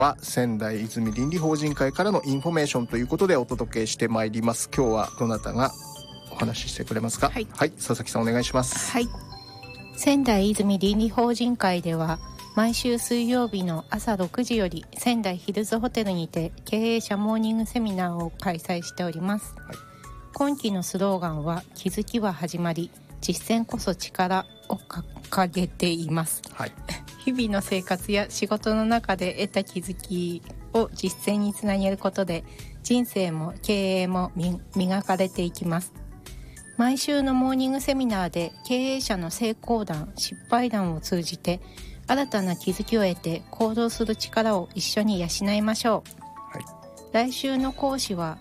は仙台泉倫理法人会からのインフォメーションということでお届けしてまいります。今日はどなたがお話ししてくれますか？はい、佐々木さんお願いします。 はい、仙台泉倫理法人会では毎週水曜日の朝6時より仙台ヒルズホテルにて経営者モーニングセミナーを開催しております。はい、今期のスローガンは気づきは始まり、実践こそ力を掲げています。はい、日々の生活や仕事の中で得た気づきを実践につなげることで人生も経営も磨かれていきます。毎週のモーニングセミナーで経営者の成功談、失敗談を通じて新たな気づきを得て行動する力を一緒に養いましょう。はい、来週の講師は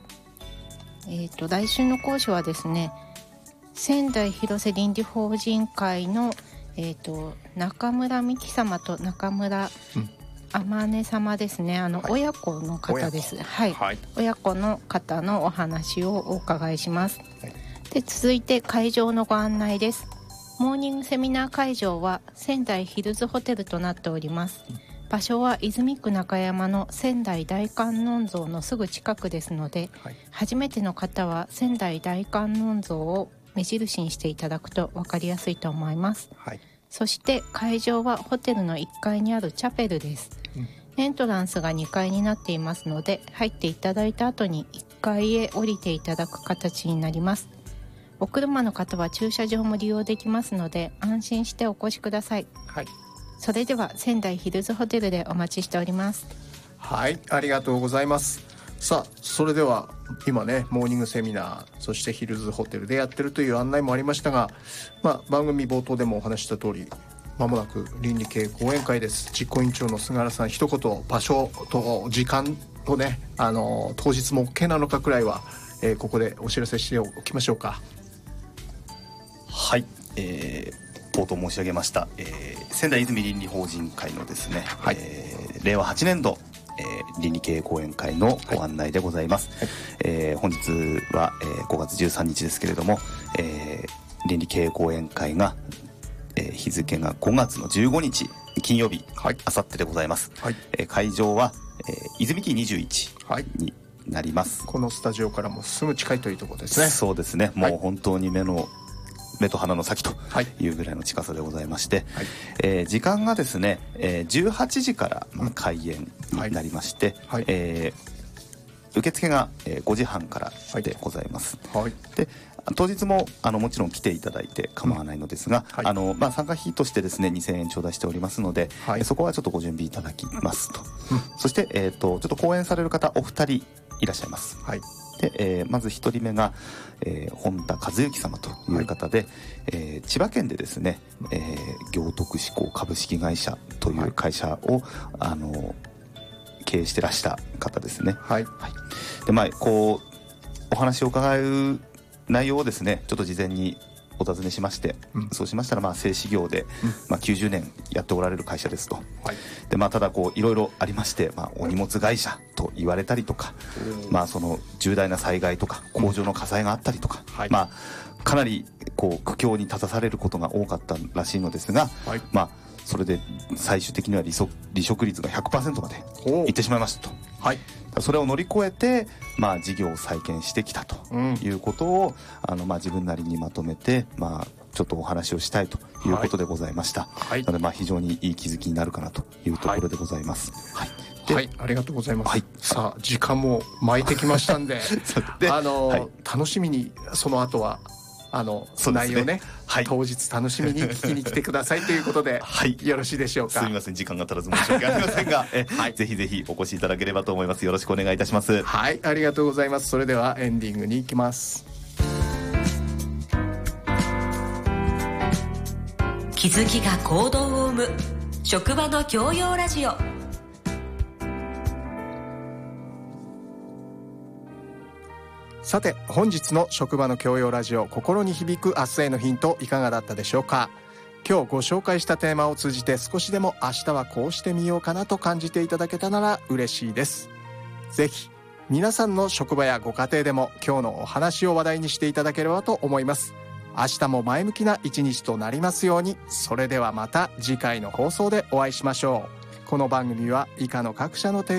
ですね、仙台広瀬倫理法人会の、中村美希様と中村天音様ですね。親子の方です。はい、親子の方のお話をお伺いします。はい、で続いて会場のご案内です。モーニングセミナー会場は仙台ヒルズホテルとなっております。場所は泉区中山の仙台大観音像のすぐ近くですので、初めての方は仙台大観音像を目印にしていただくと分かりやすいと思います。はい、そして会場はホテルの1階にあるチャペルです。エントランスが2階になっていますので、入っていただいた後に1階へ降りていただく形になります。お車の方は駐車場も利用できますので安心してお越しください。はい、それでは仙台ヒルズホテルでお待ちしております。 はい、ありがとうございます。さあ、それでは今ね、モーニングセミナー、そしてヒルズホテルでやってるという案内もありましたが、番組冒頭でもお話した通り、まもなく倫理系講演会です。実行委員長の菅原さん、一言場所と時間とね、当日も OK なのかくらいは、ここでお知らせしておきましょうか。 はい、冒頭申し上げました、仙台泉倫理法人会のですね、はい、令和8年度倫理経営講演会のご案内でございます。はい、本日は、5月13日ですけれども、倫理経営講演会が、日付が5月の15日金曜日、はい、あさってでございます。はい、会場は、泉木21になります。 このスタジオからもすぐ近いというところですね。 そうですね、もう本当に目と鼻の先というぐらいの近さでございまして、はい、時間がですね、18時から開演になりまして、はいはい、受付が5時半からでございます。はい、で当日ももちろん来ていただいて構わないのですが、はい、参加費としてですね2000円頂戴しておりますので、はい、そこはちょっとご準備いただきますと。そして、ちょっと講演される方お二人いらっしゃいます。はい、でまず1人目が、本田和幸様という方で、はい、千葉県でですね、行徳志向株式会社という会社を、経営してらした方ですね。はい、はい、でこうお話を伺う内容をですねちょっと事前にお尋ねしまして、そうしましたら静止業で、90年やっておられる会社ですと。はい、でただいろいろありまして、お荷物会社と言われたりとか、その重大な災害とか工場の火災があったりとか、はい、かなり苦境に立たされることが多かったらしいのですが、はい、それで最終的には離職率が 100% までいってしまいましたと。はい、それを乗り越えて、事業を再建してきたということを、自分なりにまとめて、ちょっとお話をしたいということでございました。はい、なので非常にいい気づきになるかなというところでございます。はい、 はい、ありがとうございます。はい、さあ時間も巻いてきましたんではい、楽しみにその後は内容ね、はい、当日楽しみに聞きに来てくださいということで、はい、よろしいでしょうか。 すみません、時間が足らず申し訳ありませんがはい、ぜひぜひお越しいただければと思います。よろしくお願いいたします。 はい、ありがとうございます。それではエンディングに行きます。 気づきが行動を生む職場の教養ラジオ。 さて本日の職場の教養ラジオ、心に響く明日へのヒントいかがだったでしょうか。今日ご紹介したテーマを通じて少しでも明日はこうしてみようかなと感じていただけたなら嬉しいです。ぜひ皆さんの職場やご家庭でも今日のお話を話題にしていただければと思います。明日も前向きな一日となりますように。それではまた次回の放送でお会いしましょう。 この番組は以下の各社の提